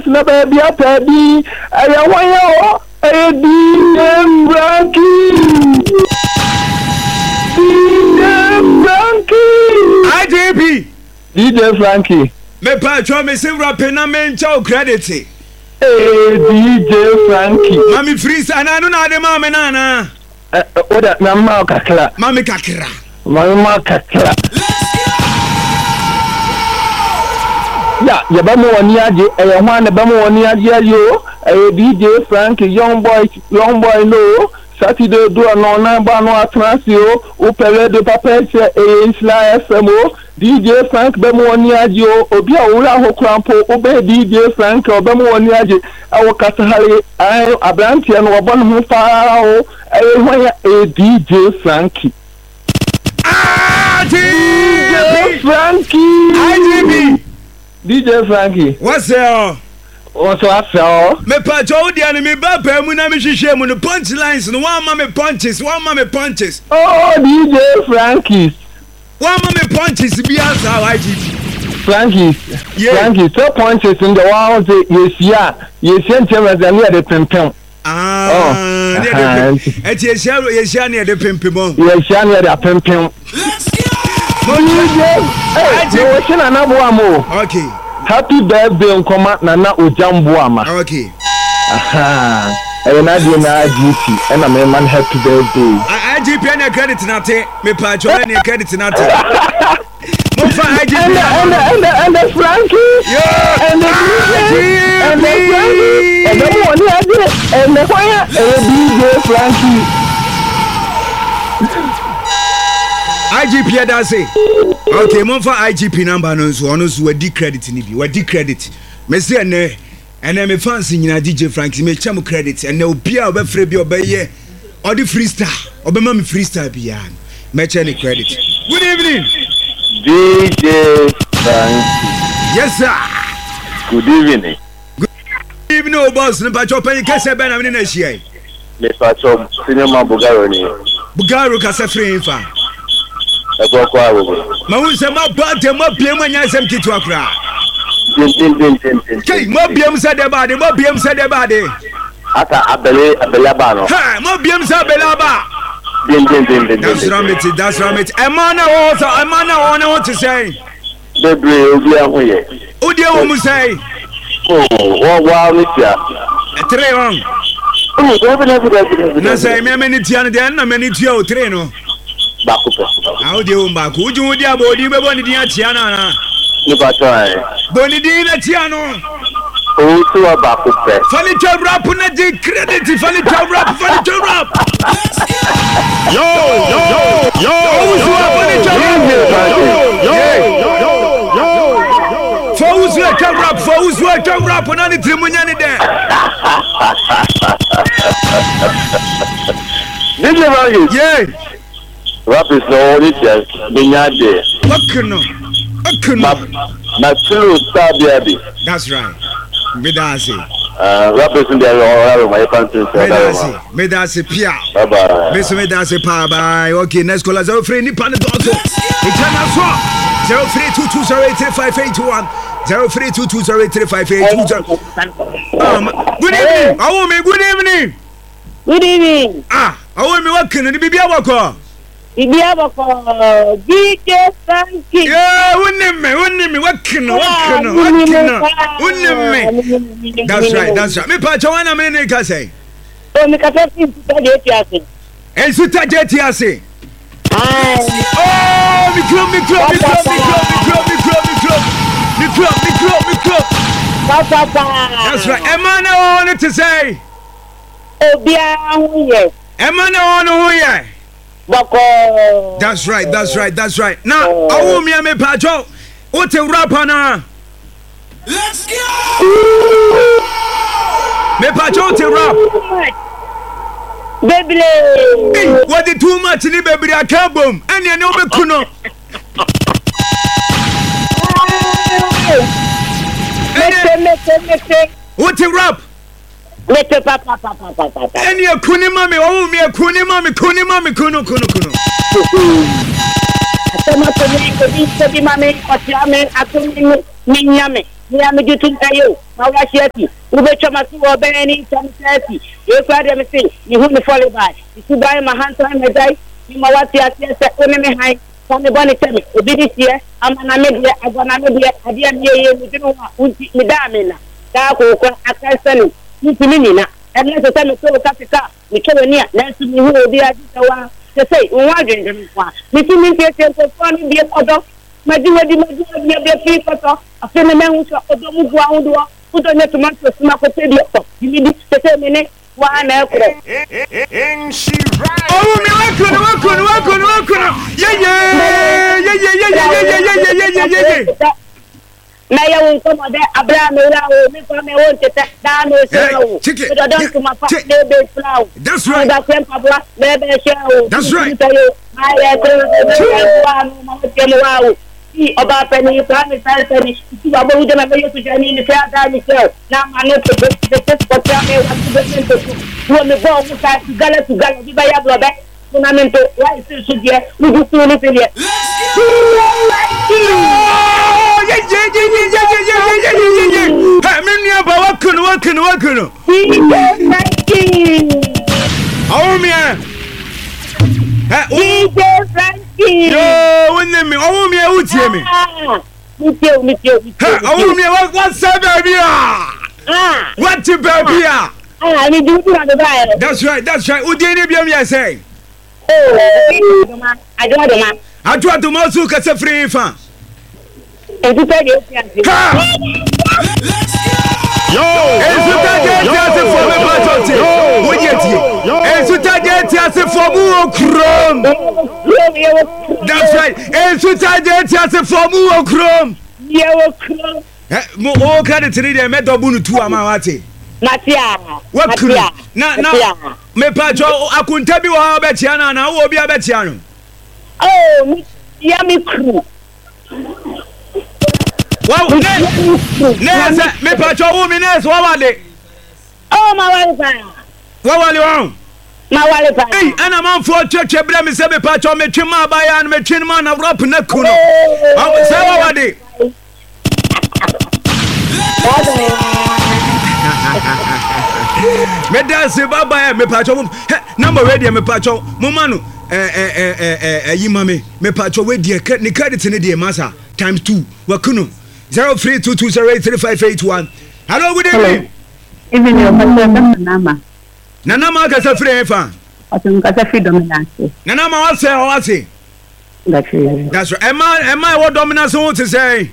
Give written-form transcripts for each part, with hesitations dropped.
Francis na baby atadi. Aya wanya DJ Frankie. IJP. DJ Frankie. Me patro me silver pena me chow credit. DJ Frankie. Mami freestyle na no na de mama na. Oda mama kakra. Mami kakra. Mama kakra. Ya bamu woni aje ho na bamu woni aje yo DJ Frankie young boy no Saturday do no na ba no atrasio o pele de papa Isla FM DJ Frank bamu woni aje obi a wura hokrampo o be DJ Frank o bamu woni aje awo kasahale abrantie no obo no fa o ho DJ Frankie DJ Frankie IGB DJ Frankie. What's up? What's up? Me patro di ani me ba pa mu na me hwehwe mu no punchlines no one ma me punches. Oh, DJ Frankie. One ma me punches bi asa IGP. Frankie. Yeah. Frankie, so punches in the world yesia ntema za ne de pempem. Eti yesia ne de pempem. Yesia ne de pempem. Let's go. Okay. Happy birthday nkoma nana ojambo ama. Okay. Aha. Na di na IGP. Na me man happy birthday. IGP na credit nate. Me pa cho na credit nate. Mo fa IGP. And Frankie. Yeah. And Frankie. And the one DJ Frankie. IGP da say okay mo fa IGP number no so ono so wadi credit ni bi wadi credit me say ene me fans nyina DJ Frank me cham credit ene obi a obefre bi obeye odi freestyle obema me freestyle bia me che ni credit. Good evening DJ Frank. Yes sir. Good evening. Good evening o boss ne pa cho pen kese be na me na hia me pa cho cinema Bugaro ni Bugaro ka se free fa ma won se ma bade ma biem anya sem kitu akra kei ma biem se de bade ata abele ba no ha ma biem se abele ba that's right emana wo to say bebre obi ahoye odi wo mu say wa mi tia 3 on na say me mani tia no de na mani tia o 3 no bakupe audio mbako ujudi abodi bebo ni dia tia na ni batwa boni di na tia no o to bakupe fani to rap na di credit fani to rap yo Fawusu rap na ni trimunya ni de yeah. Rap is no only just Binyade. Wakano. Maxulu Star Baby. That's right. Medasi. Rap is in there, my country. Medasi Pia. Bye bye. Miss Medasi Pa bye. Okay, next call. 03 ni pan also. Eternal swap. 0322083581. 0322083582. Good evening. Good evening. Good evening. I want me working and be a DJ Frankie. Yeah, wouldn't me working. That's right. Me Pachawana Meneka say. Oh, me Catherine Jetiasi. And Suta Jetiasi. Oh, me club. That's right. Emana wanted to say. Emana on who ye? That's right. Now, I want me a me pacho. What a rapper now. Let's go. Me pacho to rap. Baby. Hey, what the too much in baby I can't boom. And you know me kuno. What a rap. And you kuni mami, oh me kuni mami kuno. Me am you to you. My wash yeti. Ube chama si wo beni chama seti. You kwade me say, you hu me follow by. You buy my hand time me die. You ma wati ati se one me high. From the bonnet tell me, obi this year, I'm an amid agona me adia me me dinu wa unti me da me na. Da ko akasani. Ni timini and let's tell me so Africa, we can near, let's me who will be at the to say, one drink one. Missing me, so funny, be a other. My dear, be a free photo. A phenomenon who shall put on your tomato smoke potato. You need to tell me one apple. Oh, yeah. Naya won't come there. Abraham, me from my own down to my baby flower. That's right. That's right. About penny, penny. You are going to make to Jenny in the fair. Now I know the test for you on the ball to gallop by a blood. Fundamental, why should you? We do so little yet. That's right. Udini say. Oh, I don't to Mosu Casa free fan. That's right. Me pacho akuntabi wa betiana na wo bia betiano. Oh, ya me crew. Wow, nesa me pacho wo mi nesa wa wale. Oh, ma wale pa. Wa wale wa. Ma wale pa. Hey, ana man fo cheche bra me se me pacho me twema ba ya me twema na rop na kuno. Se wa wade. Me dance baba me pacho number ready me pacho mama no yima me pacho we die ni credit ne die masa times 2 wakuno 0322083581. Hello, good evening. Even your nana Nana ka sa free fa ka free dominance Nana ma wase that's right. Am I what dominance want to say?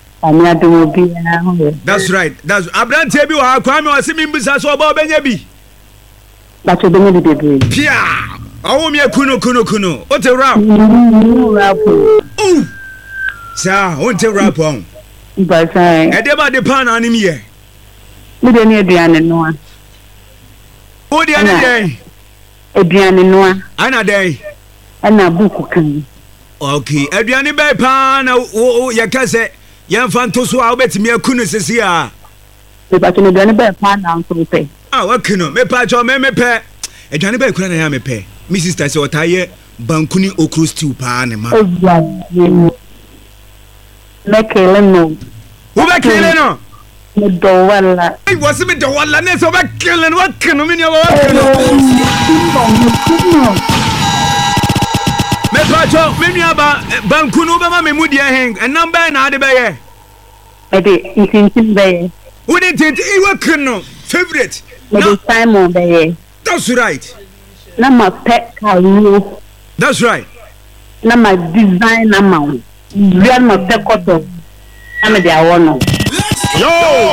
That's right. That's Abrante bi wa kwame wa simi mbisa so ba obenya bi. But you don't need to Pia. Awo me kuno. O te rap. Ooh. Sa, o te rap on. But I e de ba de pan anim ye. Me de ne aduane no a. O de ane aduane no a. Ana dey. Ana buku kan. Okay. Aduane be pan na o ye kase yan fanto so a obetimi akunu sisi a. Me ba tunu aduane be pan na nso pe. Ah, wakunu me pa cho me pe. Aduane be kura na ya me pe. Me sister say otaye bankuni okro stew pa ne ma. Mekele no. Wo ba kele no? Me do wala. Ai wose me do wala ne so ba kele no wakunu me ne wa wakunu. Me pa cho me nua ba bankunu be ma me mudi hen. Enam ba na ade be ye. Ede itintin be ye. Wo de tinti wakunu favorite. No Simon be ye. That's right. Na ma pet kawo. That's right. Na ma design na ma. Real ma pet koto. Na me dia wono. Yo.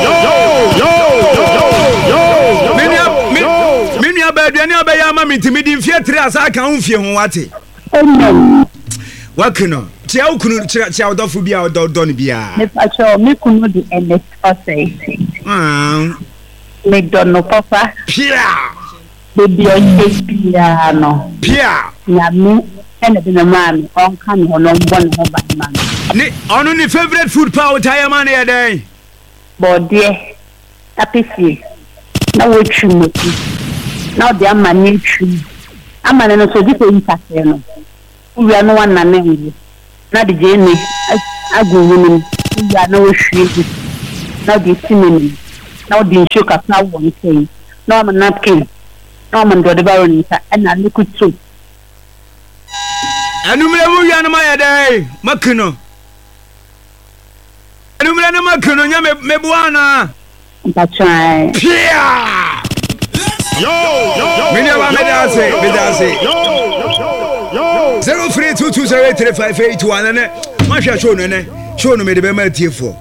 Minya ba aduane obaya ma mitimi di mfie 3 asa ka mfie ho wate. Amen. Wakino. Tia ukunu tia odofo bia odon bia. Me pacho me kunu di ns osei. Me dono papa. Pia. Baby o pia no. Pia. Ya me ene bi na mami on kan ho no mbon ho ba man. Ni onu ni favorite food pa utaya man e den. Bodie. Apisi. Na wo twumuti. Na de amane twu. Amane no so di ko intake no. Uya no wan na nwe. Na de je ni agu wunu. Uya na wo hwie. na ɔde esi n'anim na ɔde nsuo kakra wɔ ne nsa yi na ɔmo napkin na ɔmo ndɔde ba wɔ ne nsa ɛna liquid soap. Anumere mu wia no ma yɛ dɛ makino. Anumere no makino nya mebuana. Mpatrai. Pia. Yo. Mini wa medase. 0322083581 nene. Ma hwa show no ne. Show no me de be ma tiefo.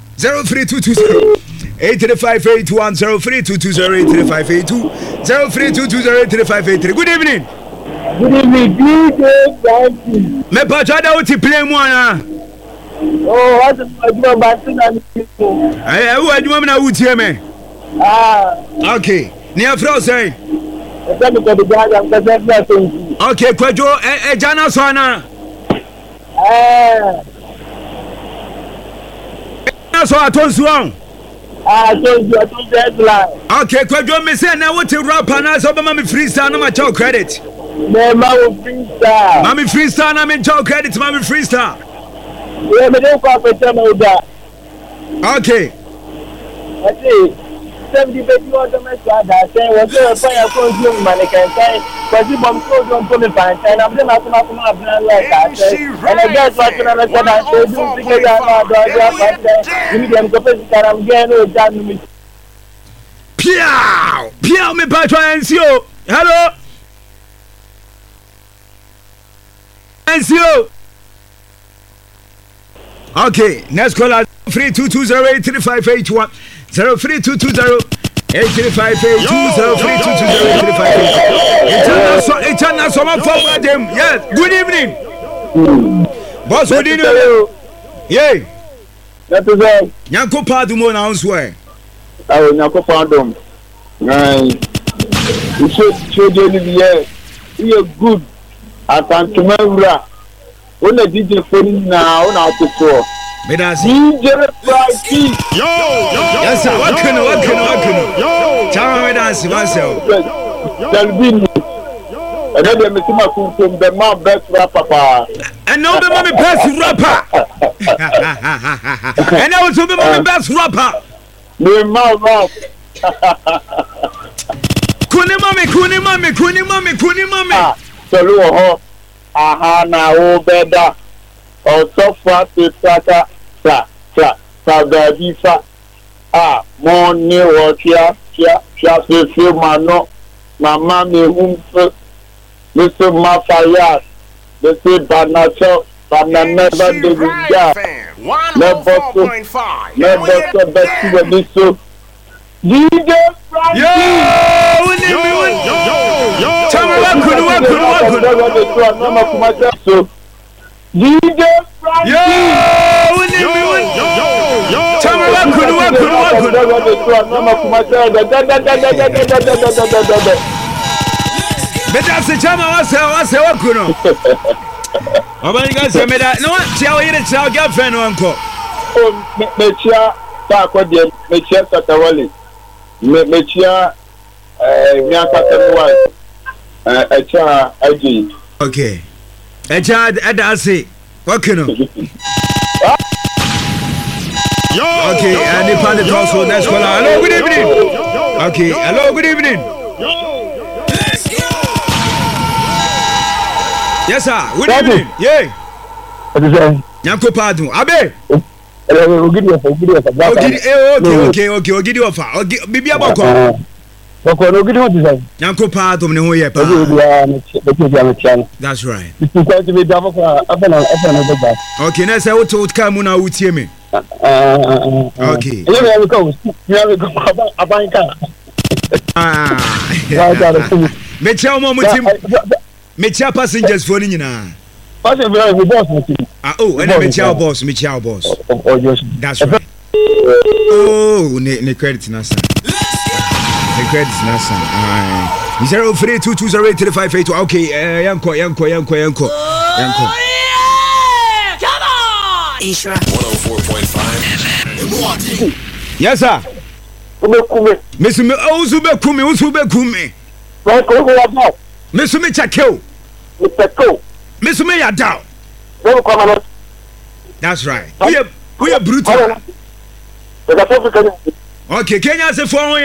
0322083581 0322083582 0322083583. Good evening. Good evening, DJ Frankie. Me patwa da uti play mu ana. Oh, what is my Barcelona? Who adwuma na utie me? Okay. Ni afro say. Okay, kwajo jana so ana. Na so atonsu on. Okay, kwajo me say na what rapper na so be ma me freestyle na ma chow credit. Mami freestyle na me chow credit, mami freestyle. Yeah, me don't call for that. Okay. I see. 70 baby on the message that say was a fire consume man can say but the bomb so don't put it fine and I'm not my plan like that and I guess what you know that I do together you them go put I'm getting done me Pia me patwa NCO. Hello NCO. Okay, next caller 32208358 0322083582 International forward them. Yes, good evening. Boss, good evening. Yeah. That is all. Nyanko Padumo na unswe. Oh, Nyanko Padum. Right. You should here. You good. I can't remember. When the DJ phone now on our tour. DJ Frankie. Yo. Yes sir. What can? Yo. Chama me dance myself. Dalvin. And then the Mr. Makum the man best rapper. And now the mommy best rapper. And now also the mommy best rapper. The man rap. Kuni mami. Solo aha na o beda. O so far to plata. Fa. Mo ni wo tia fe mano. Mama me humfe. Mr. Mafayas. Mr. Banacho. Banana de Vija. Never so best to DJ Frankie. Yo. DJ Frankie. Beta se chama wase wakuno. Obani ga se meda no tia o yire tia o girlfriend onko. O me tia ta ko de me tia tatawale. Me tia mi akatemwa echa aji. Okay. Echa adase wakuno. Okay, and the panel also next caller. Hello, good evening. Okay, hello, good evening. Yes, sir. Good evening. Yeah. What is that? Nyanko pardon. Abe. Ogidi ofa. Bibi abako. Bako ogidi what is that? Nyanko pardon ne ho ye pa. That's right. Okay, na say what ka mu na wutie me. Okay. Mechia passengers for nyina. Oh, and mechia boss. That's right. Oh, ne credit nasa. The credit nasa. 0322083582. Okay, yanko. Come on. Isra 104.5. Yes, sir. Miss me Uzube Kumi. Miss me Chakeo. Miss me Yadao. That's right. We are brutal. Okay, Kenya se for